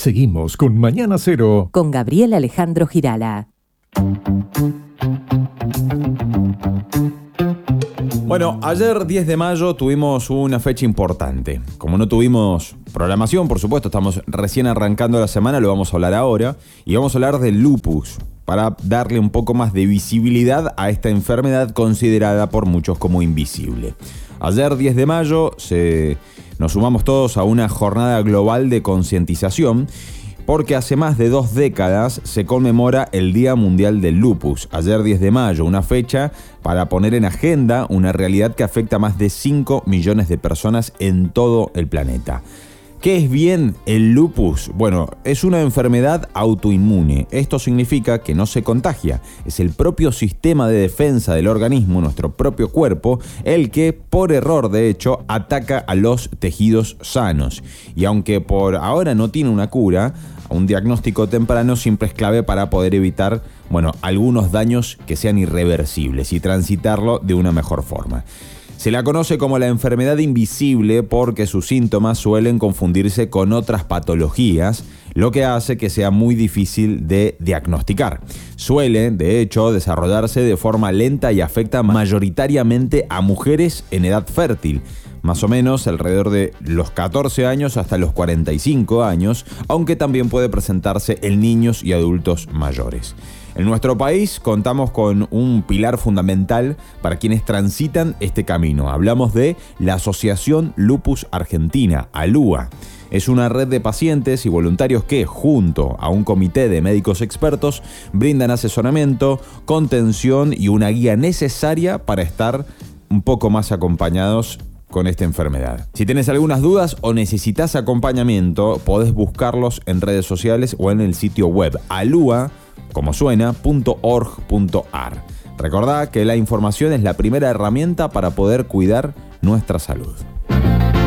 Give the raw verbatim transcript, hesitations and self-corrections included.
Seguimos con Mañana Cero. Con Gabriel Alejandro Girala. Bueno, ayer diez de mayo tuvimos una fecha importante. Como no tuvimos programación, por supuesto, estamos recién arrancando la semana, lo vamos a hablar ahora. Y vamos a hablar del lupus, para darle un poco más de visibilidad a esta enfermedad considerada por muchos como invisible. Ayer diez de mayo se, nos sumamos todos a una jornada global de concientización, porque hace más de dos décadas se conmemora el Día Mundial del Lupus. Ayer diez de mayo, una fecha para poner en agenda una realidad que afecta a más de cinco millones de personas en todo el planeta. ¿Qué es bien el lupus? Bueno, es una enfermedad autoinmune. Esto significa que no se contagia. Es el propio sistema de defensa del organismo, nuestro propio cuerpo, el que, por error de hecho, ataca a los tejidos sanos. Y aunque por ahora no tiene una cura, un diagnóstico temprano siempre es clave para poder evitar, bueno, algunos daños que sean irreversibles y transitarlo de una mejor forma. Se la conoce como la enfermedad invisible porque sus síntomas suelen confundirse con otras patologías, lo que hace que sea muy difícil de diagnosticar. Suele, de hecho, desarrollarse de forma lenta y afecta mayoritariamente a mujeres en edad fértil, más o menos alrededor de los catorce años hasta los cuarenta y cinco años, aunque también puede presentarse en niños y adultos mayores. En nuestro país contamos con un pilar fundamental para quienes transitan este camino. Hablamos de la Asociación Lupus Argentina, ALUA. Es una red de pacientes y voluntarios que, junto a un comité de médicos expertos, brindan asesoramiento, contención y una guía necesaria para estar un poco más acompañados con esta enfermedad. Si tienes algunas dudas o necesitas acompañamiento, podés buscarlos en redes sociales o en el sitio web alua, como suena, punto org punto ar. Recordá que la información es la primera herramienta para poder cuidar nuestra salud.